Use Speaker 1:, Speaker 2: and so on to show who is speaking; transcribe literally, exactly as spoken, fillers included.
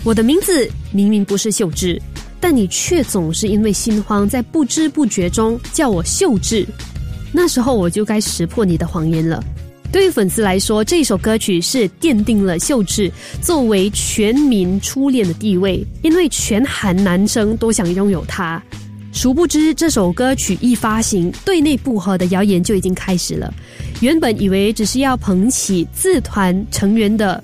Speaker 1: 我的名字明明不是秀智，但你却总是因为心慌，在不知不觉中叫我秀智。那时候我就该识破你的谎言了。对于粉丝来说，这首歌曲是奠定了秀智作为全民初恋的地位，因为全韩男生都想拥有它。殊不知这首歌曲一发行，对内不和的谣言就已经开始了。原本以为只是要捧起自团成员的